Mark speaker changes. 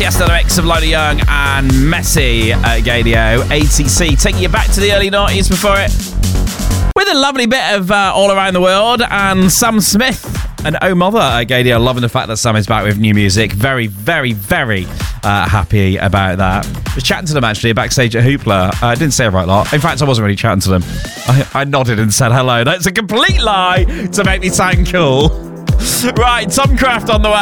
Speaker 1: Tiesto, the mix of Lola Young and Messi at Gadio. ATC taking you back to the early 90s before it, with a lovely bit of All Around the World and Sam Smith and Oh Mother at Gadio. Loving the fact that Sam is back with new music. Very, very, very happy about that. I was chatting to them actually backstage at Hoopla. I didn't say a right lot. In fact, I wasn't really chatting to them. I nodded and said hello. That's a complete lie to make me sound cool. Right, Tom Craft on the way.